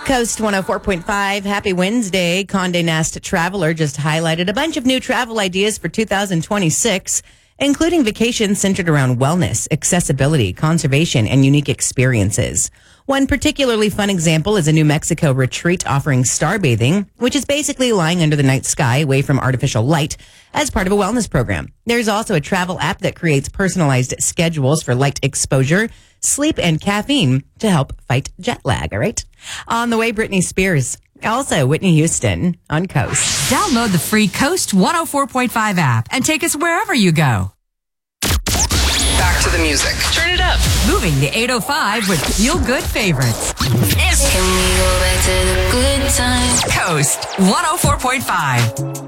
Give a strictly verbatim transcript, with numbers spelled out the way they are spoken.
Coast one oh four point five. Happy Wednesday. Condé Nast Traveler just highlighted a bunch of new travel ideas for two thousand twenty-six, including vacations centered around wellness, accessibility, conservation, and unique experiences. One particularly fun example is a New Mexico retreat offering starbathing, which is basically lying under the night sky away from artificial light as part of a wellness program. There's also a travel app that creates personalized schedules for light exposure, sleep, and caffeine to help fight jet lag, all right? On the way, Britney Spears. Also, Whitney Houston on Coast. Download the free Coast one oh four point five app and take us wherever you go. Back to the music. Turn it up. Moving to eight oh five with Feel Good Favorites. Can we go back to the good times? Coast one oh four point five.